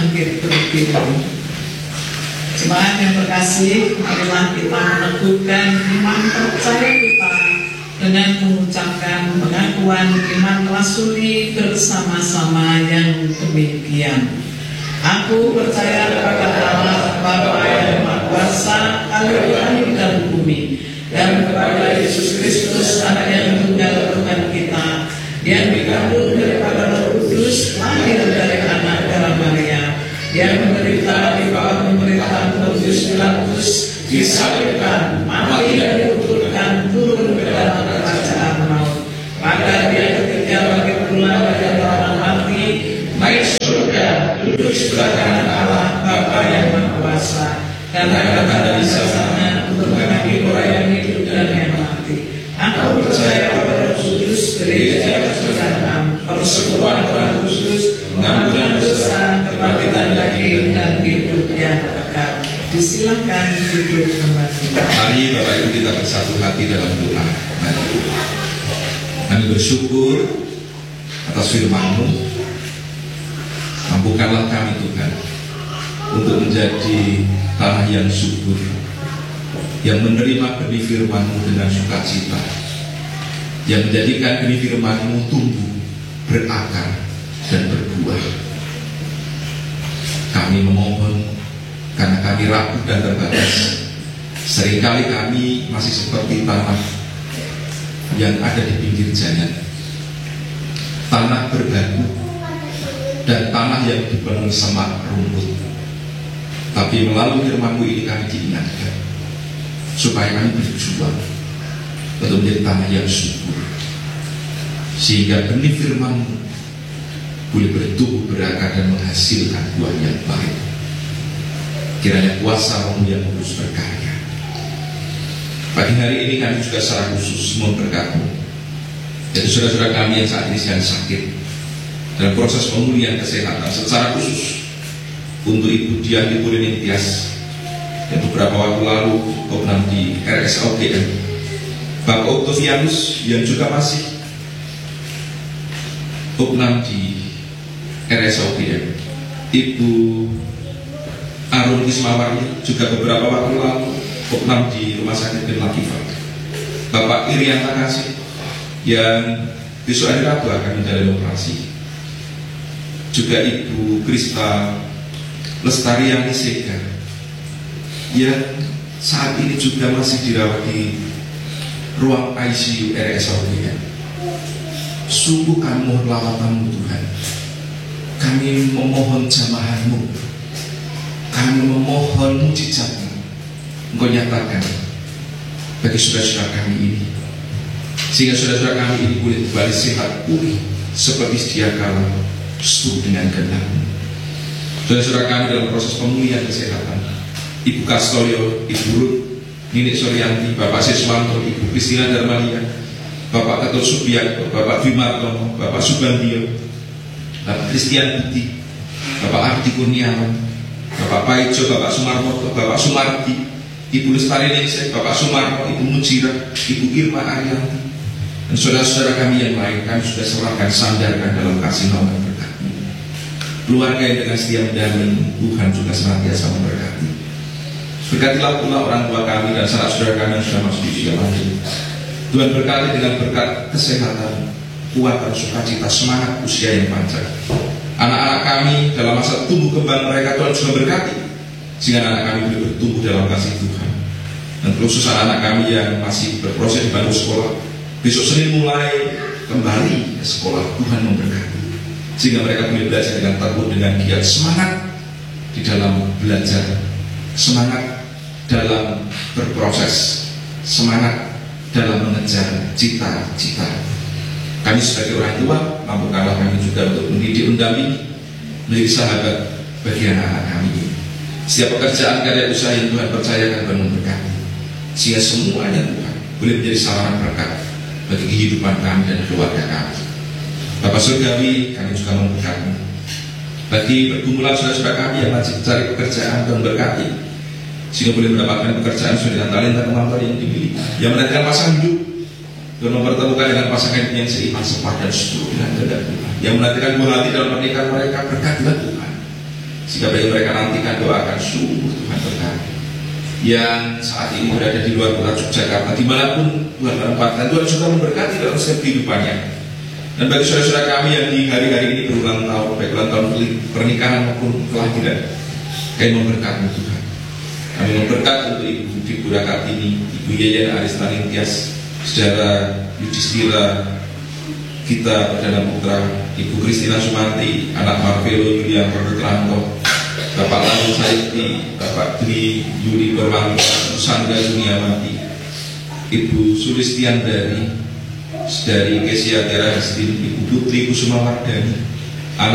bangkit berdiri. Jemaat yang berkasih, marilah kita meneguhkan iman percaya kita dengan mengucapkan pengakuan iman rasuli bersama-sama yang demikian. Aku percaya kepada Allah Bapa yang Maha Kuasa, Allah langit dan bumi, dan kepada Yesus Kristus Anak yang tunggal Tuhan kita, yang dikandung daripada Roh Kudus, lahir dari anak darah Maria, yang menderita di bawah pemerintahan Pontius Pilatus, disalibkan, mati dan dikuburkan, turun ke dalam kerajaan maut. Maka dia ketiga bangkit pula dari orang mati, naik surga, duduk sebelah kanan Allah Bapa yang Maha Kuasa, dan akan ada di sana untuk menghakimi orang yang hidup dan yang mati. Aku percaya pada Roh Kudus, gereja persekutuan, persekutuan Tuhan Kudus, pengampunan dosa, kebangkitan daging, dan hidup yang kekal. Disilakan duduk kembali. Mari Bapak Ibu kita bersatu hati dalam doa. Mari. Kami bersyukur atas firman-Mu. Mampukanlah kami Tuhan untuk menjadi tanah yang subur, yang menerima benih firman-Mu dengan sukacita, yang menjadikan benih firman-Mu tumbuh, berakar, dan berbuah. Kami memohon, karena kami rapuh dan terbatas, seringkali kami masih seperti tanah yang ada di pinggir jalan, tanah berbatu, dan tanah yang dipenuhi semak rumput. Tapi melalui firman-Mu ini kami diingatkan supaya kami berjuang untuk menjadi tanah yang subur, sehingga benih firman-Mu boleh bertumbuh, berakar, dan menghasilkan buah yang baik. Kiranya kuasa Roh-Mu yang kudus berkarya. Pagi hari ini kami juga secara khusus memberkati jadi saudara-saudara kami yang saat ini sedang sakit dalam proses pemulihan kesehatan, secara khusus untuk Ibu Dian Purwini Tias yang beberapa waktu lalu opnam di RSUGM, Bapak Octavianus yang juga masih opnam di RSUGM, Ibu Arun Ismawari juga beberapa waktu lalu opnam di Rumah Sakit Bin Latifah, Bapak Irianta Kasih yang besok hari Rabu akan menjalani operasi, juga Ibu Krista Lestariani Sega yang saat ini juga masih dirawat di ruang ICU RSUGM. Sungguh kami mohon lawatan-Mu Tuhan, kami memohon jamahan-Mu, kami memohon mujizat-Mu. Engkau nyatakan bagi saudara-saudara kami ini, sehingga saudara-saudara kami ini boleh kembali sehat pulih seperti sedia kala, setuju dengan kehendak-Mu. Saudara-saudara kami dalam proses pemulihan kesehatan, Ibu Kastolio, Ibu Ruth, Ninik Suryanti, Bapak Siswanto, Ibu Kristina Darmalia, Bapak Ketut Subianto, Bapak Wimartono, Bapak Subandio, Bapak Kristian Budi, Bapak Ardi Kurniawan, Bapak Paijo, Bapak Sumarmoto, Bapak Sumardi, Ibu Lestari Ningsih, Bapak Sumarno, Ibu Mujira, Ibu Irma Arianti, dan saudara-saudara kami yang lain, kami sudah serahkan, sandarkan dalam kasih nama berkat-Mu. Keluarga yang dengan setia mendampingi, Tuhan juga senantiasa memberkati. Berkatilah pula orang tua kami dan sanak saudara kami yang sudah masuk di usia lanjut. Tuhan berkati dengan berkat kesehatan, kuatan, sukacita, semangat usia yang panjang. Anak-anak kami dalam masa tumbuh kembang mereka, Tuhan juga berkati, sehingga anak kami boleh bertumbuh dalam kasih Tuhan. Dan khusus anak-anak kami yang masih berproses di bangku sekolah, besok Senin mulai kembali ke sekolah, Tuhan memberkati, sehingga mereka boleh belajar dengan tekun, dengan giat, semangat di dalam belajar, semangat dalam berproses, semangat dalam mengejar cita-cita. Kami sebagai orang tua, mampukanlah kami juga untuk mendidik, mendampingi, menjadi sahabat bagi anak-anak kami. Setiap pekerjaan karya usaha yang Tuhan percayakan dan memberkati, sehingga semuanya Tuhan boleh menjadi saluran berkat bagi kehidupan kami dan keluarga kami. Bapak Surgawi, kami juga memberkati bagi pergumulan saudara-saudara kami yang masih mencari pekerjaan dan berkati, sehingga boleh mendapatkan pekerjaan sesuai dengan talenta kemampuan yang dimiliki, yang menantikan pasangan hidup dan mempertemukan dengan pasangan yang seiman, sepadan, setuju dengan kehendak Tuhan, yang menantikan buah hati dalam pernikahan mereka. Berkatilah Tuhan, sehingga bagi mereka nantikan doakan sungguh Tuhan berkati. Yang saat ini berada di luar kota Yogyakarta, dimanapun Tuhan menempatkan, Tuhan juga memberkati dalam setiap kehidupannya. Dan bagi saudara-saudara kami yang di hari-hari ini berulang tahun, baik ulang tahun pernikahan maupun kelahiran, kami memberkati Tuhan. Kami memberkati untuk Ibu Dipura Kartini, Ibu Yeyen Aristani Tias, Saudara Yudhistira Gita Perdana Putra, Ibu Kristina Sumanti, anak Marvelo Yulian Putranto, Bapak Lalu Saiti, Bapak Dwi Yuli Perwanto, Sandra Juniawati, Ibu Sulistiandari, Saudari Kesia Tera Hastin, Ibu Putri Kusuma Wardani,